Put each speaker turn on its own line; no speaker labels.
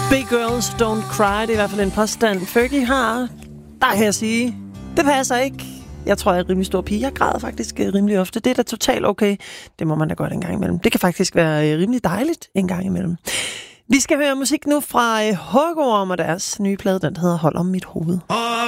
Big girls don't cry, det er i hvert fald en påstand Fergie har. Der kan jeg sige, det passer ikke. Jeg tror, jeg er en rimelig stor pige. Jeg græder faktisk rimelig ofte. Det er da totalt okay. Det må man da godt en gang imellem. Det kan faktisk være rimelig dejligt en gang imellem. Vi skal høre musik nu fra Huggorm og deres nye plade, den hedder Hold om mit hoved.